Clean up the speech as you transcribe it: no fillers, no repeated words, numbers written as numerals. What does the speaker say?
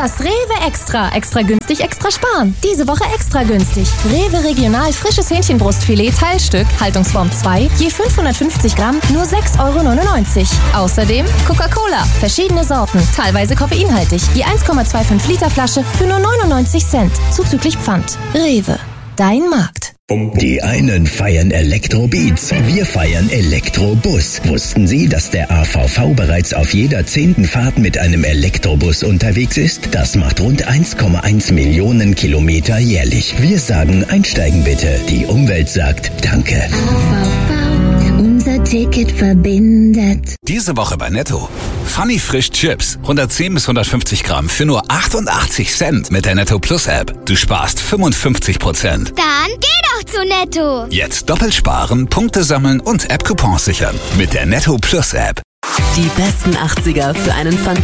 Das Rewe Extra. Extra günstig, extra sparen. Diese Woche extra günstig. Rewe Regional frisches Hähnchenbrustfilet Teilstück, Haltungsform 2, je 550 Gramm, nur 6,99 €. Außerdem Coca-Cola, verschiedene Sorten, teilweise koffeinhaltig. Je 1,25 Liter Flasche für nur 99 Cent, zuzüglich Pfand. Rewe, dein Markt. Die einen feiern Elektrobeats, wir feiern Elektrobus. Wussten Sie, dass der AVV bereits auf jeder 10. Fahrt mit einem Elektrobus unterwegs ist? Das macht rund 1,1 Millionen Kilometer jährlich. Wir sagen, einsteigen bitte. Die Umwelt sagt Danke. AVV, unser Ticket verbindet. Diese Woche bei Netto. Funny Frisch Chips. 110 bis 150 Gramm für nur 88 Cent mit der Netto Plus App. Du sparst 55%. Dann geh doch zu Netto. Jetzt doppelt sparen, Punkte sammeln und App-Coupons sichern. Mit der Netto Plus App. Die besten 80er für einen fantastischen